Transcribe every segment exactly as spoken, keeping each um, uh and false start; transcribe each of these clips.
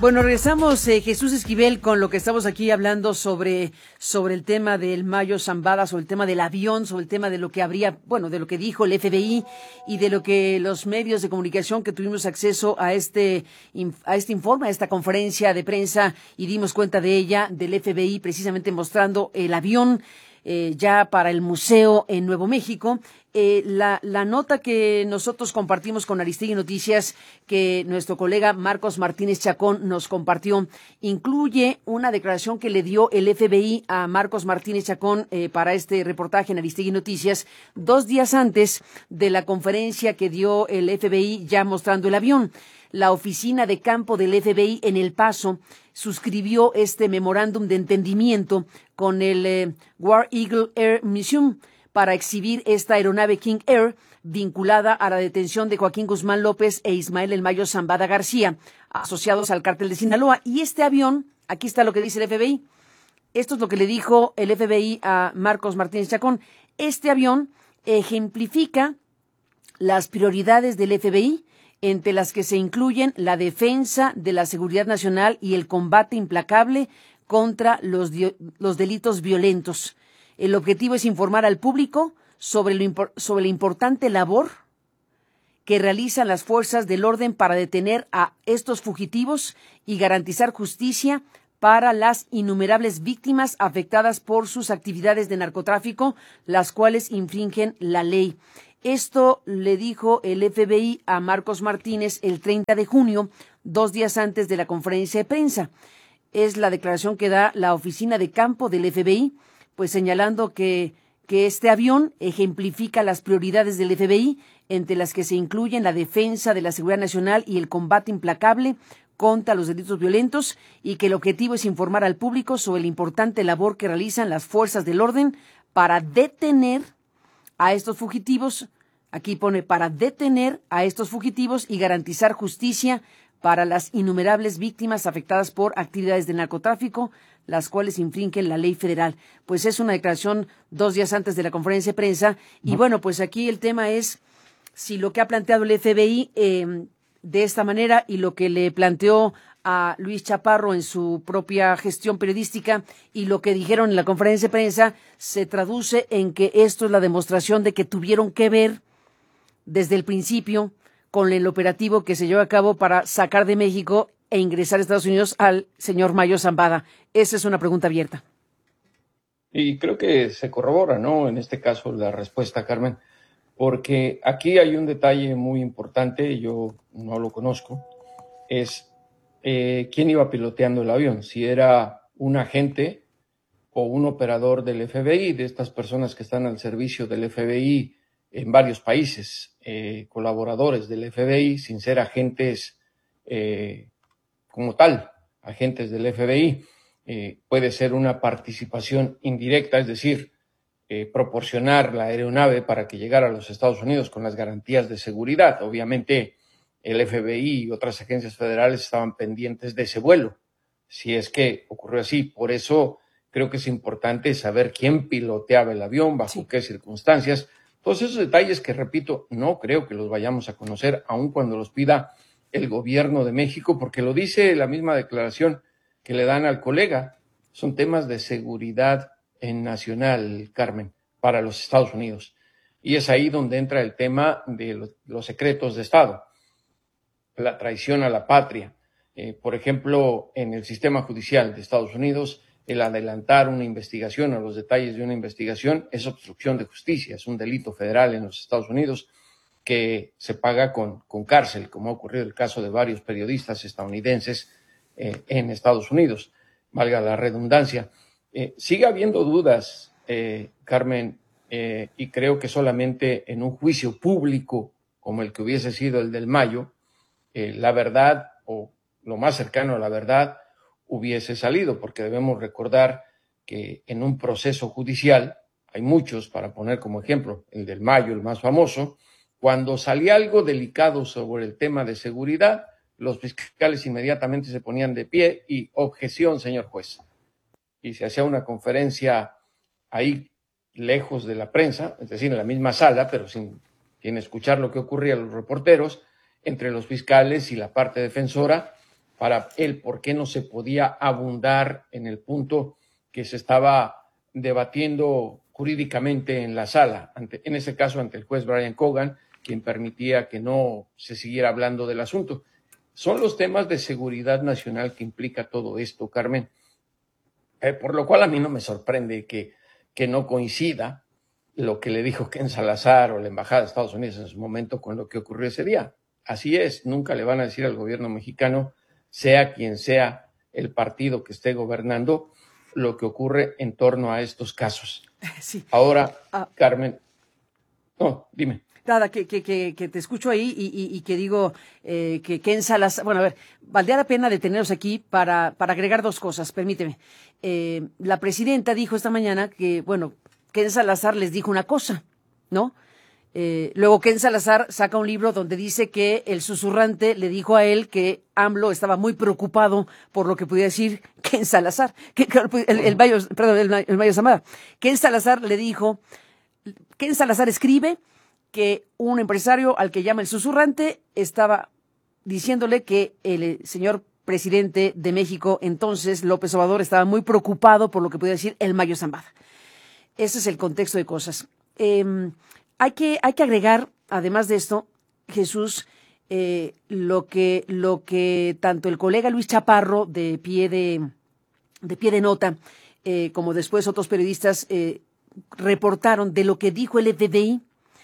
Bueno, regresamos, eh, Jesús Esquivel, con lo que estamos aquí hablando sobre, sobre el tema del Mayo Zambada, sobre el tema del avión, sobre el tema de lo que habría, bueno, de lo que dijo el F B I y de lo que los medios de comunicación que tuvimos acceso a este, a este informe, a esta conferencia de prensa y dimos cuenta de ella, del F B I, precisamente mostrando el avión eh, ya para el museo en Nuevo México. Eh, la, la nota que nosotros compartimos con Aristegui Noticias, que nuestro colega Marcos Martínez Chacón nos compartió, incluye una declaración que le dio el F B I a Marcos Martínez Chacón eh, para este reportaje en Aristegui Noticias, dos días antes de la conferencia que dio el F B I ya mostrando el avión. La oficina de campo del F B I en El Paso suscribió este memorándum de entendimiento con el eh, War Eagle Air Museum para exhibir esta aeronave King Air vinculada a la detención de Joaquín Guzmán López e Ismael El Mayo Zambada García, asociados al cártel de Sinaloa. Y este avión, aquí está lo que dice el F B I. Esto es lo que le dijo el F B I a Marcos Martínez Chacón. Este avión ejemplifica las prioridades del F B I, entre las que se incluyen la defensa de la seguridad nacional y el combate implacable contra los, los delitos violentos. El objetivo es informar al público sobre, lo, sobre la importante labor que realizan las fuerzas del orden para detener a estos fugitivos y garantizar justicia para las innumerables víctimas afectadas por sus actividades de narcotráfico, las cuales infringen la ley. Esto le dijo el F B I a Marcos Martínez el treinta de junio, dos días antes de la conferencia de prensa. Es la declaración que da la oficina de campo del F B I, pues señalando que, que este avión ejemplifica las prioridades del F B I, entre las que se incluyen la defensa de la seguridad nacional y el combate implacable contra los delitos violentos, y que el objetivo es informar al público sobre la importante labor que realizan las fuerzas del orden para detener a estos fugitivos, aquí pone, para detener a estos fugitivos y garantizar justicia para las innumerables víctimas afectadas por actividades de narcotráfico, las cuales infringen la ley federal. Pues es una declaración dos días antes de la conferencia de prensa. Y bueno, pues aquí el tema es si lo que ha planteado el F B I eh, de esta manera y lo que le planteó a Luis Chaparro en su propia gestión periodística y lo que dijeron en la conferencia de prensa se traduce en que esto es la demostración de que tuvieron que ver desde el principio con el operativo que se llevó a cabo para sacar de México e ingresar a Estados Unidos al señor Mayo Zambada. Esa es una pregunta abierta. Y creo que se corrobora, ¿no? En este caso la respuesta, Carmen, porque aquí hay un detalle muy importante, yo no lo conozco, es eh, quién iba piloteando el avión, si era un agente o un operador del F B I, de estas personas que están al servicio del F B I en varios países, eh, colaboradores del F B I, sin ser agentes eh, como tal, agentes del F B I. Eh, puede ser una participación indirecta, es decir, eh, proporcionar la aeronave para que llegara a los Estados Unidos con las garantías de seguridad. Obviamente, el F B I y otras agencias federales estaban pendientes de ese vuelo, si es que ocurrió así. Por eso creo que es importante saber quién piloteaba el avión, bajo sí. qué circunstancias. Todos esos detalles que, repito, no creo que los vayamos a conocer, aun cuando los pida el gobierno de México, porque lo dice la misma declaración que le dan al colega. Son temas de seguridad nacional, Carmen, para los Estados Unidos. Y es ahí donde entra el tema de los, los secretos de Estado, la traición a la patria. Eh, por ejemplo, en el sistema judicial de Estados Unidos, el adelantar una investigación o los detalles de una investigación es obstrucción de justicia, es un delito federal en los Estados Unidos que se paga con, con cárcel, como ha ocurrido el caso de varios periodistas estadounidenses eh, en Estados Unidos, valga la redundancia. Eh, sigue habiendo dudas, eh, Carmen, eh, y creo que solamente en un juicio público como el que hubiese sido el del Mayo, eh, la verdad o lo más cercano a la verdad hubiese salido, porque debemos recordar que en un proceso judicial, hay muchos, para poner como ejemplo el del Mayo, el más famoso, cuando salía algo delicado sobre el tema de seguridad, los fiscales inmediatamente se ponían de pie y objeción, señor juez. Y se hacía una conferencia ahí lejos de la prensa, es decir, en la misma sala, pero sin, sin escuchar lo que ocurría a los reporteros, entre los fiscales y la parte defensora, para él por qué no se podía abundar en el punto que se estaba debatiendo jurídicamente en la sala, ante, en ese caso ante el juez Brian Cogan, quien permitía que no se siguiera hablando del asunto. Son los temas de seguridad nacional que implica todo esto, Carmen, eh, por lo cual a mí no me sorprende que, que no coincida lo que le dijo Ken Salazar o la Embajada de Estados Unidos en su momento con lo que ocurrió ese día. Así es, nunca le van a decir al gobierno mexicano, sea quien sea el partido que esté gobernando, lo que ocurre en torno a estos casos. Sí. Ahora, Ah. Carmen, no, dime. Nada, que, que, que, que te escucho ahí y, y, y que digo eh, que Ken Salazar, bueno, a ver, valdría la pena detenernos aquí para, para agregar dos cosas, permíteme. Eh, la presidenta dijo esta mañana que, bueno, Ken Salazar les dijo una cosa, ¿no? Eh, luego Ken Salazar saca un libro donde dice que el susurrante le dijo a él que AMLO estaba muy preocupado por lo que pudiera decir Ken Salazar, que, que el, el Mayo, perdón, el, el Mayo Zambada. Ken Salazar le dijo, Ken Salazar escribe que un empresario al que llama el susurrante estaba diciéndole que el señor presidente de México, entonces López Obrador, estaba muy preocupado por lo que podía decir el Mayo Zambada. Ese es el contexto de cosas. Eh, hay que, hay que agregar, además de esto, Jesús, eh, lo que, lo que tanto el colega Luis Chaparro, de pie de, de pie de nota, eh, como después otros periodistas eh, reportaron de lo que dijo el F B I.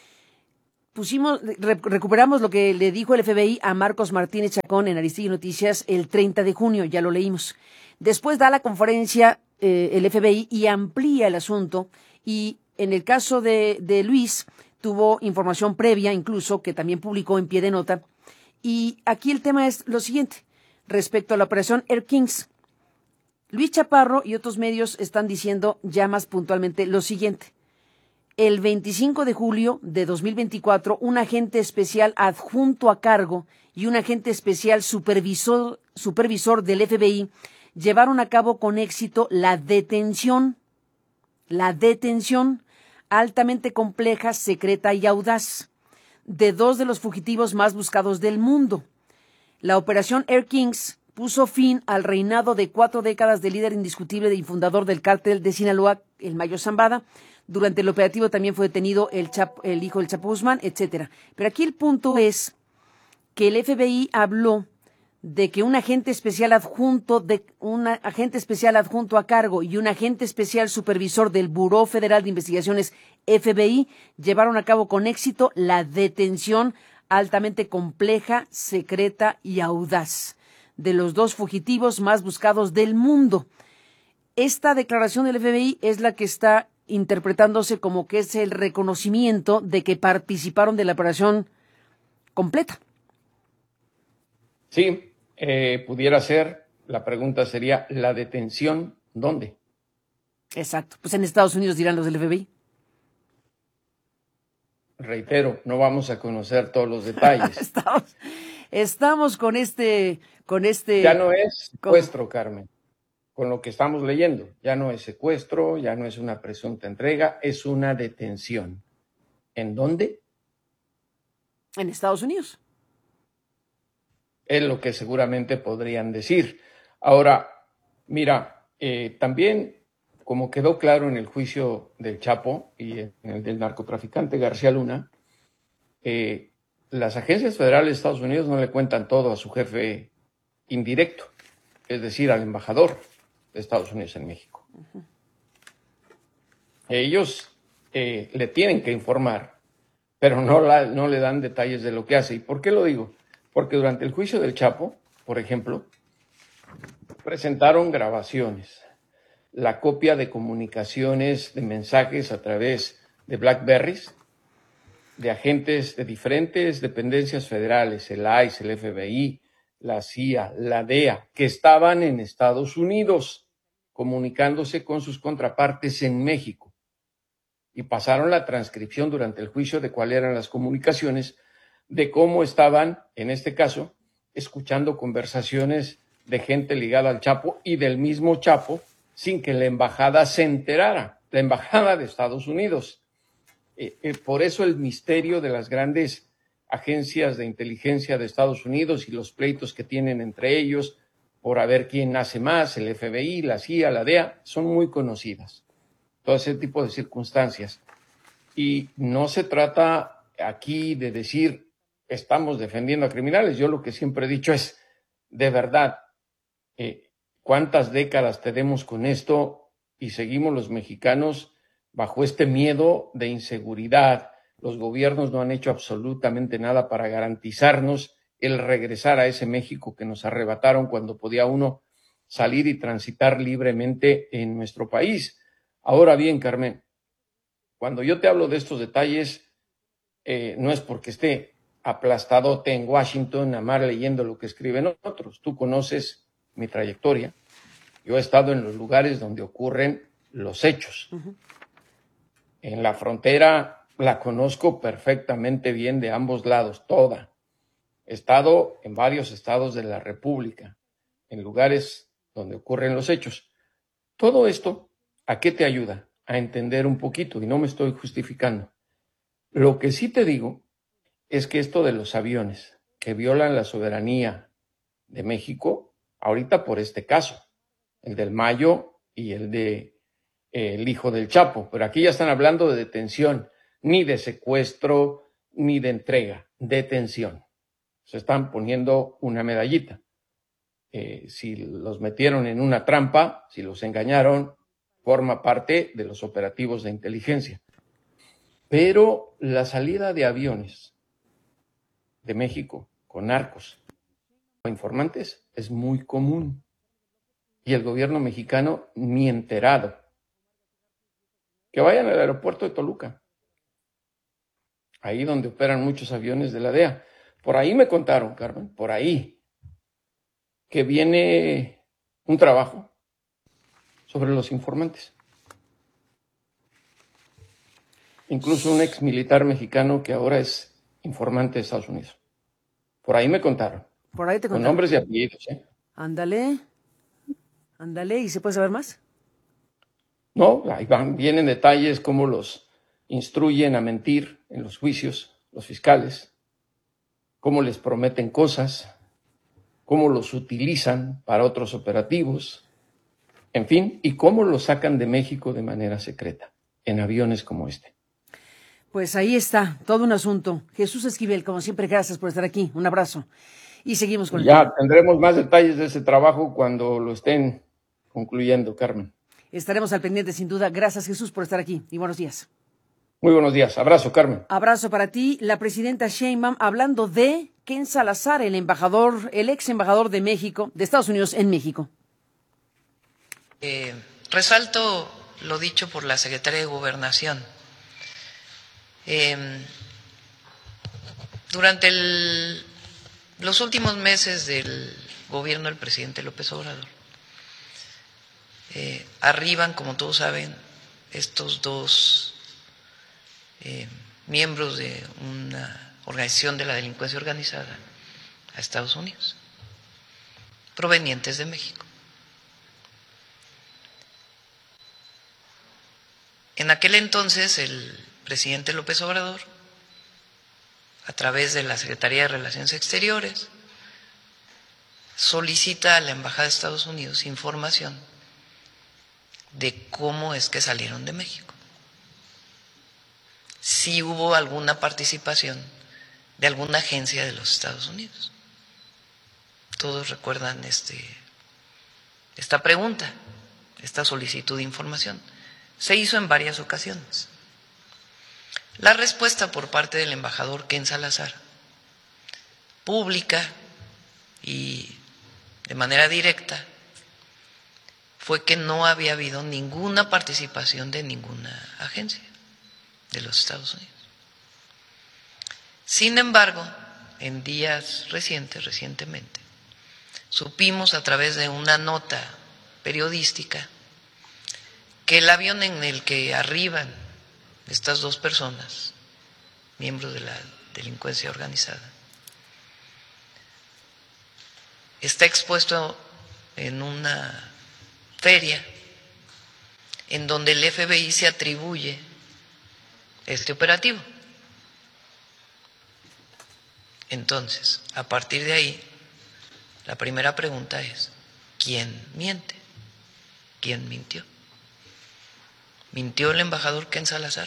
Pusimos, re, recuperamos lo que le dijo el F B I a Marcos Martínez Chacón en Aristegui Noticias el treinta de junio, ya lo leímos. Después da la conferencia eh, el F B I y amplía el asunto, y en el caso de, de Luis tuvo información previa incluso que también publicó en pie de nota, y aquí el tema es lo siguiente, respecto a la operación Air Kings. Luis Chaparro y otros medios están diciendo ya más puntualmente lo siguiente. El veinticinco de julio de dos mil veinticuatro, un agente especial adjunto a cargo y un agente especial supervisor, supervisor del F B I llevaron a cabo con éxito la detención, la detención altamente compleja, secreta y audaz de dos de los fugitivos más buscados del mundo. La operación Air Kings puso fin al reinado de cuatro décadas del líder indiscutible y fundador del cártel de Sinaloa, el Mayo Zambada. Durante el operativo también fue detenido el, Chap, el hijo del Chapo Guzmán, etcétera. Pero aquí el punto es que el F B I habló de que un agente especial adjunto de un agente especial adjunto a cargo y un agente especial supervisor del Buró Federal de Investigaciones F B I llevaron a cabo con éxito la detención altamente compleja, secreta y audaz de los dos fugitivos más buscados del mundo. Esta declaración del F B I es la que está interpretándose como que es el reconocimiento de que participaron de la operación completa. Sí, eh, pudiera ser. La pregunta sería, ¿la detención dónde? Exacto. Pues en Estados Unidos dirán los del F B I. Reitero, no vamos a conocer todos los detalles. estamos, estamos con este, con este. Ya no es secuestro, con... Carmen. Con lo que estamos leyendo, ya no es secuestro, ya no es una presunta entrega, es una detención. ¿En dónde? En Estados Unidos. Es lo que seguramente podrían decir. Ahora, mira, eh, también, como quedó claro en el juicio del Chapo y en el del narcotraficante García Luna, eh, las agencias federales de Estados Unidos no le cuentan todo a su jefe indirecto, es decir, al embajador de Estados Unidos en México. Uh-huh. Ellos eh, le tienen que informar, pero no, la, no le dan detalles de lo que hace. ¿Y por qué lo digo? Porque durante el juicio del Chapo, por ejemplo, presentaron grabaciones, la copia de comunicaciones, de mensajes a través de BlackBerrys, de agentes de diferentes dependencias federales, el I C E, el F B I, la C I A, la D E A, que estaban en Estados Unidos comunicándose con sus contrapartes en México. Y pasaron la transcripción durante el juicio de cuáles eran las comunicaciones, de cómo estaban, en este caso, escuchando conversaciones de gente ligada al Chapo y del mismo Chapo, sin que la embajada se enterara, la embajada de Estados Unidos. Eh, eh, por eso el misterio de las grandes agencias de inteligencia de Estados Unidos y los pleitos que tienen entre ellos, por a ver quién hace más, el F B I, la C I A, la D E A, son muy conocidas, todo ese tipo de circunstancias. Y no se trata aquí de decir estamos defendiendo a criminales. Yo lo que siempre he dicho es, de verdad, eh, ¿cuántas décadas tenemos con esto y seguimos los mexicanos bajo este miedo de inseguridad? Los gobiernos no han hecho absolutamente nada para garantizarnos el regresar a ese México que nos arrebataron cuando podía uno salir y transitar libremente en nuestro país. Ahora bien, Carmen, cuando yo te hablo de estos detalles, eh, no es porque esté aplastadote en Washington, nada más leyendo lo que escriben otros. Tú conoces mi trayectoria. Yo he estado en los lugares donde ocurren los hechos. Uh-huh. En la frontera la conozco perfectamente bien de ambos lados, toda. He estado en varios estados de la República, en lugares donde ocurren los hechos. Todo esto, ¿a qué te ayuda? A entender un poquito, y no me estoy justificando. Lo que sí te digo es que esto de los aviones que violan la soberanía de México, ahorita por este caso, el del Mayo y el de eh, el hijo del Chapo, pero aquí ya están hablando de detención, ni de secuestro, ni de entrega, detención. Se están poniendo una medallita. Eh, si los metieron en una trampa, si los engañaron, forma parte de los operativos de inteligencia. Pero la salida de aviones de México con narcos o informantes es muy común. Y el gobierno mexicano ni enterado. Que vayan al aeropuerto de Toluca, ahí donde operan muchos aviones de la D E A. Por ahí me contaron, Carmen, por ahí, que viene un trabajo sobre los informantes. Incluso un ex militar mexicano que ahora es informante de Estados Unidos. Por ahí me contaron. Por ahí te contaron. Con nombres y apellidos, ¿eh? Ándale. Ándale, ¿y se puede saber más? No, ahí van, vienen detalles cómo los instruyen a mentir en los juicios, los fiscales, cómo les prometen cosas, cómo los utilizan para otros operativos, en fin, y cómo los sacan de México de manera secreta, en aviones como este. Pues ahí está, todo un asunto. Jesús Esquivel, como siempre, gracias por estar aquí. Un abrazo. Y seguimos con el Ya tema. Tendremos más detalles de ese trabajo cuando lo estén concluyendo, Carmen. Estaremos al pendiente, sin duda. Gracias, Jesús, por estar aquí. Y buenos días. Muy buenos días. Abrazo, Carmen. Abrazo para ti. La presidenta Sheinbaum hablando de Ken Salazar, el embajador, el ex embajador de México, de Estados Unidos en México. Eh, resalto lo dicho por la secretaria de Gobernación. Eh, durante el, los últimos meses del gobierno del presidente López Obrador, eh, arriban, como todos saben, estos dos eh, miembros de una organización de la delincuencia organizada a Estados Unidos, provenientes de México. En aquel entonces, el presidente López Obrador, a través de la Secretaría de Relaciones Exteriores, solicita a la Embajada de Estados Unidos información de cómo es que salieron de México. Si hubo alguna participación de alguna agencia de los Estados Unidos. Todos recuerdan este, esta pregunta, esta solicitud de información. Se hizo en varias ocasiones. La respuesta por parte del embajador Ken Salazar, pública y de manera directa, fue que no había habido ninguna participación de ninguna agencia de los Estados Unidos. Sin embargo, en días recientes, recientemente, supimos a través de una nota periodística que el avión en el que arriban estas dos personas, miembros de la delincuencia organizada, está expuesto en una feria en donde el F B I se atribuye este operativo. Entonces, a partir de ahí, la primera pregunta es, quién miente, quién mintió. ¿Mintió el embajador Ken Salazar?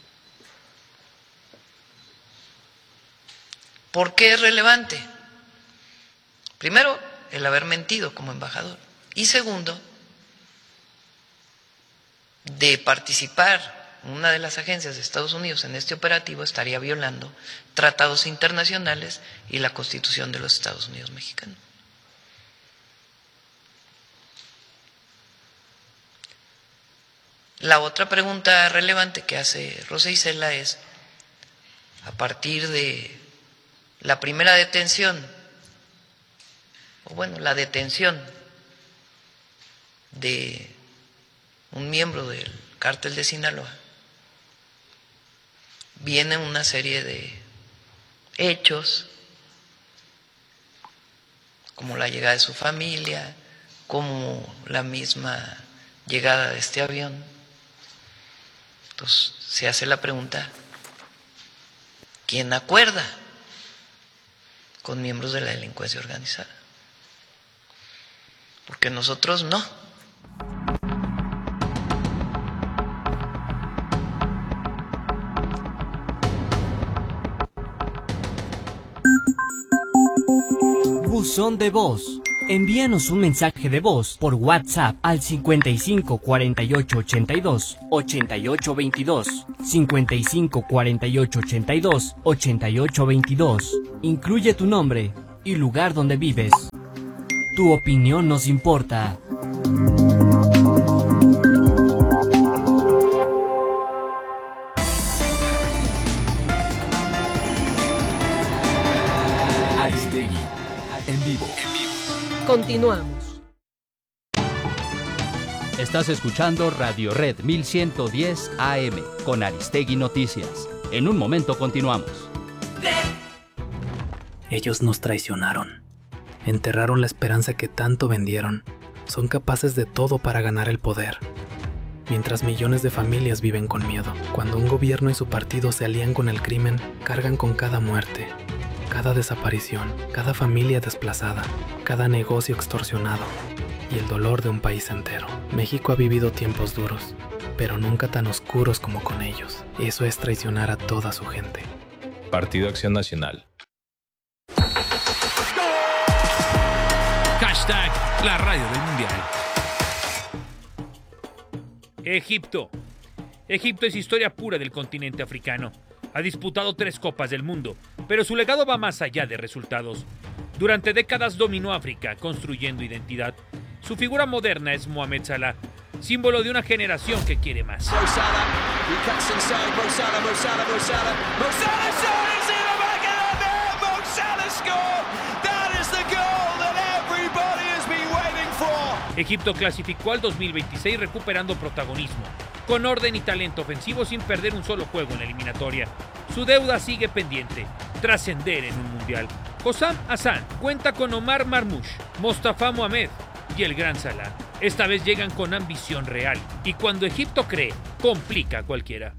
¿Por qué es relevante? Primero, el haber mentido como embajador. Y segundo, de participar en una de las agencias de Estados Unidos en este operativo, estaría violando tratados internacionales y la Constitución de los Estados Unidos mexicanos. La otra pregunta relevante que hace Rosa Isela es, a partir de la primera detención, o bueno, la detención de un miembro del cártel de Sinaloa, viene una serie de hechos, como la llegada de su familia, como la misma llegada de este avión. Entonces se hace la pregunta, ¿quién acuerda con miembros de la delincuencia organizada? Porque nosotros no. Buzón de voz. Envíanos un mensaje de voz por WhatsApp al cincuenta y cinco cuarenta y ocho ochenta y dos ochenta y ocho veintidós, cincuenta y cinco cuarenta y ocho ochenta y dos ochenta y ocho veintidós. Incluye tu nombre y lugar donde vives. Tu opinión nos importa. Aristegui, en vivo. Continuamos. Estás escuchando Radio Red mil ciento diez A M con Aristegui Noticias. En un momento continuamos. Ellos nos traicionaron. Enterraron la esperanza que tanto vendieron. Son capaces de todo para ganar el poder. Mientras millones de familias viven con miedo. Cuando un gobierno y su partido se alían con el crimen, cargan con cada muerte, cada desaparición, cada familia desplazada, cada negocio extorsionado y el dolor de un país entero. México ha vivido tiempos duros, pero nunca tan oscuros como con ellos. Eso es traicionar a toda su gente. Partido Acción Nacional. Hashtag la radio del mundial. Egipto. Egipto es historia pura del continente africano. Ha disputado tres Copas del Mundo, pero su legado va más allá de resultados. Durante décadas dominó África, construyendo identidad. Su figura moderna es Mohamed Salah, símbolo de una generación que quiere más. Egipto clasificó al dos mil veintiséis recuperando protagonismo, con orden y talento ofensivo sin perder un solo juego en la eliminatoria. Su deuda sigue pendiente, trascender en un mundial. Hossam Hassan cuenta con Omar Marmoush, Mostafa Mohamed y el Gran Salah. Esta vez llegan con ambición real y cuando Egipto cree, complica a cualquiera.